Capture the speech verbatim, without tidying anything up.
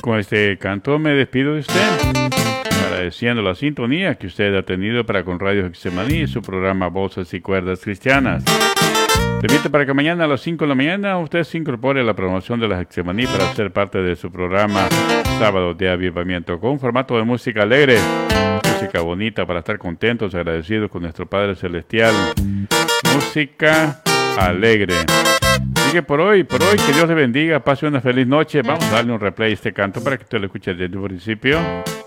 Con este canto me despido de usted, agradeciendo la sintonía que usted ha tenido para con Radio Getsemaní y su programa Voces y Cuerdas Cristianas. Te invito para que mañana a las cinco de la mañana usted se incorpore a la programación de la Getsemaní para ser parte de su programa Sábado de Avivamiento, con un formato de música alegre, música bonita para estar contentos, agradecidos con nuestro Padre Celestial. Música alegre. Así que por hoy, por hoy, que Dios le bendiga, pase una feliz noche. Vamos a darle un replay a este canto para que usted lo escuche desde el principio.